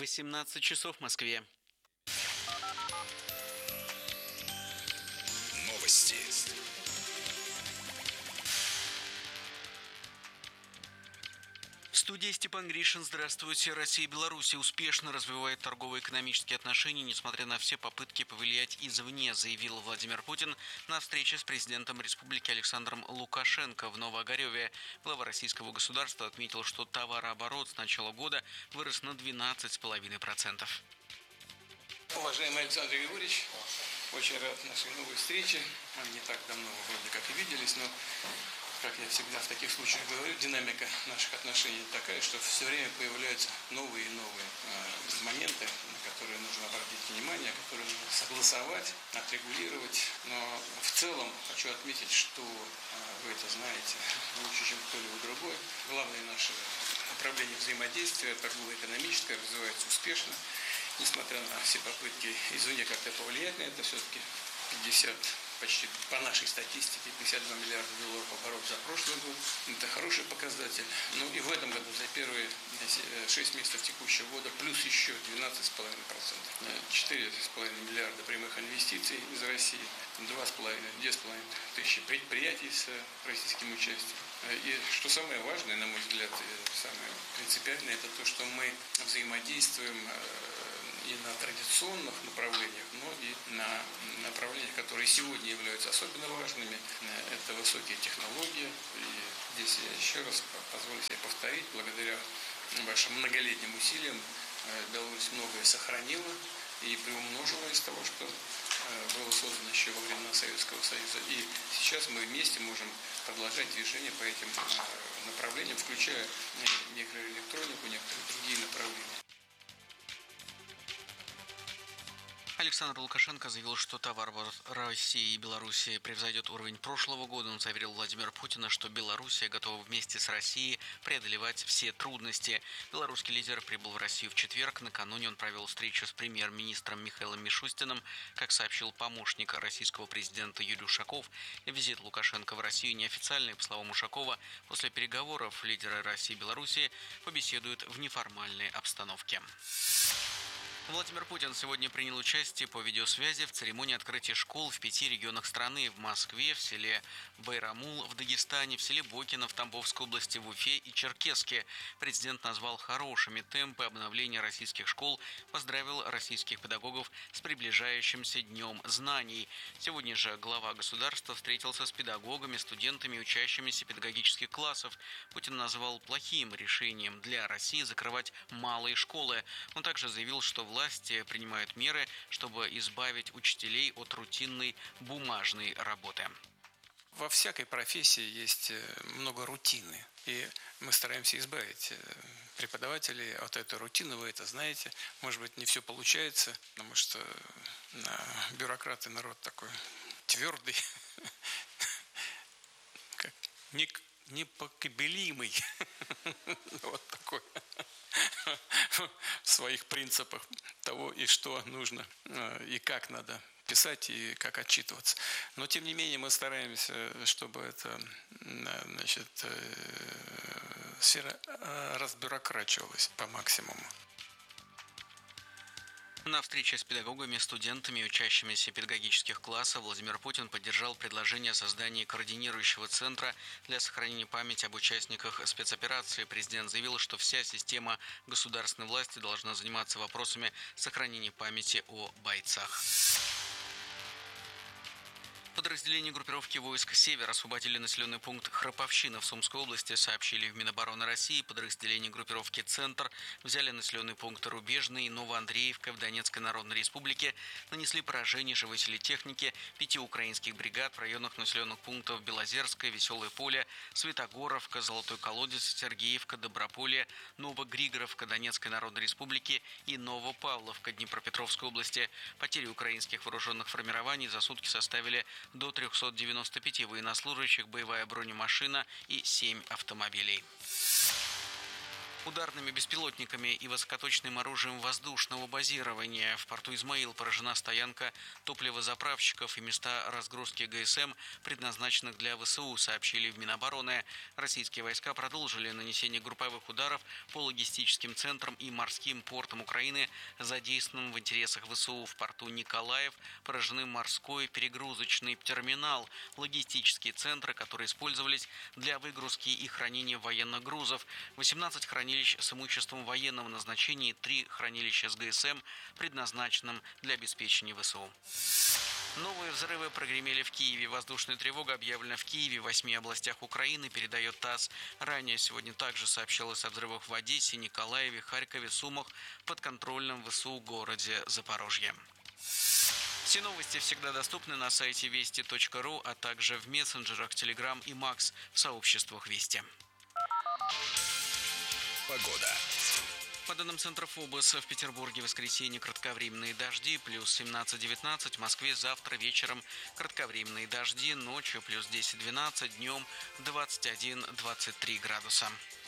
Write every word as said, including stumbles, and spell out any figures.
восемнадцать часов в Москве. Новости. В студии Степан Гришин. Здравствуйте. Россия и Беларусь успешно развивают торгово-экономические отношения, несмотря на все попытки повлиять извне, заявил Владимир Путин на встрече с президентом республики Александром Лукашенко в Новоогареве. Глава российского государства отметил, что товарооборот с начала года вырос на двенадцать целых пять десятых процента. Уважаемый Александр Григорьевич, очень рад нашей новой встрече. Мы не так давно вроде как и виделись, но, как я всегда в таких случаях говорю, динамика наших отношений такая, что все время появляются новые и новые э, моменты, на которые нужно обратить внимание, которые нужно согласовать, отрегулировать. Но в целом хочу отметить, что э, вы это знаете лучше, чем кто-либо другой. Главное наше направление взаимодействия, торгово-экономическое, развивается успешно. Несмотря на все попытки извне как-то повлиять на это, все-таки пятьдесят, почти по нашей статистике, пятьдесят два миллиарда долларов оборот за прошлый год. Это хороший показатель. Ну и в этом году за первые шесть месяцев текущего года плюс еще двенадцать целых пять десятых процента. четыре целых пять десятых миллиарда прямых инвестиций из России, два целых пять тысячи предприятий с российским участием. И что самое важное, на мой взгляд, самое принципиальное, это то, что мы взаимодействуем и на традиционных направлениях, но и на направлениях, которые сегодня являются особенно важными. Это высокие технологии. И здесь я еще раз позволю себе повторить, благодаря вашим многолетним усилиям Беларусь многое сохранила и приумножила из того, что было создано еще во времена Советского Союза. И сейчас мы вместе можем продолжать движение по этим направлениям, включая микроэлектронику, некоторые другие направления. Александр Лукашенко заявил, что товарооборот России и Беларуси превзойдет уровень прошлого года. Он заверил Владимира Путина, что Белоруссия готова вместе с Россией преодолевать все трудности. Белорусский лидер прибыл в Россию в четверг. Накануне он провел встречу с премьер-министром Михаилом Мишустиным. Как сообщил помощник российского президента Юрий Ушаков, визит Лукашенко в Россию неофициальный. По словам Ушакова, после переговоров лидеры России и Беларуси побеседуют в неформальной обстановке. Владимир Путин сегодня принял участие по видеосвязи в церемонии открытия школ в пяти регионах страны: в Москве, в селе Байрамул, в Дагестане, в селе Бокино, в Тамбовской области, в Уфе и Черкесске. Президент назвал хорошими темпы обновления российских школ, поздравил российских педагогов с приближающимся Днем знаний. Сегодня же глава государства встретился с педагогами, студентами и учащимися педагогических классов. Путин назвал плохим решением для России закрывать малые школы. Он также заявил, что власти принимают меры, чтобы избавить учителей от рутинной бумажной работы. Во всякой профессии есть много рутины, и мы стараемся избавить преподавателей от этой рутины. Вы это знаете. Может быть, не все получается, потому что бюрократы народ такой твердый, как непоколебимый, вот такой. В своих принципах того, и что нужно, и как надо писать, и как отчитываться. Но, тем не менее, мы стараемся, чтобы эта, значит, сфера разбюрократировалась по максимуму. На встрече с педагогами, студентами и учащимися педагогических классов Владимир Путин поддержал предложение о создании координирующего центра для сохранения памяти об участниках спецоперации. Президент заявил, что вся система государственной власти должна заниматься вопросами сохранения памяти о бойцах. Подразделения группировки войск «Север» освободили населенный пункт Храповщина в Сумской области, сообщили в Минобороны России. Подразделения группировки «Центр» взяли населенный пункт Рубежный и Новоандреевка в Донецкой Народной Республике, нанесли поражение живой силе техники пяти украинских бригад в районах населенных пунктов Белозерское, Веселое поле, Светогоровка, Золотой колодец, Сергеевка, Доброполье, Новогригоровка Донецкой Народной Республики и Новопавловка Днепропетровской области. Потери украинских вооруженных формирований за сутки составили до трёхсот девяноста пяти военнослужащих, боевая бронемашина и семь автомобилей. Ударными беспилотниками и высокоточным оружием воздушного базирования в порту Измаил поражена стоянка топливозаправщиков и места разгрузки ГСМ, предназначенных для ВСУ, сообщили в Минобороны. Российские войска продолжили нанесение групповых ударов по логистическим центрам и морским портам Украины, задействованным в интересах ВСУ. В порту Николаев поражены морской перегрузочный терминал, логистические центры, которые использовались для выгрузки и хранения военных грузов, восемнадцать хранилищ с имуществом военного назначения и три хранилища с ГСМ, предназначенным для обеспечения ВСУ. Новые взрывы прогремели в Киеве. Воздушная тревога объявлена в Киеве, в восьми областях Украины, передает ТАСС. Ранее сегодня также сообщалось о взрывах в Одессе, Николаеве, Харькове, Сумах, подконтрольном ВСУ городе Запорожье. Все новости всегда доступны на сайте вести точка ру, а также в мессенджерах Telegram и Макс в сообществах Вести. Погода. По данным Центра ФОБОС, в Петербурге в воскресенье кратковременные дожди, плюс семнадцать-девятнадцать, в Москве завтра вечером кратковременные дожди, ночью плюс десять-двенадцать, днем двадцать один-двадцать три градуса.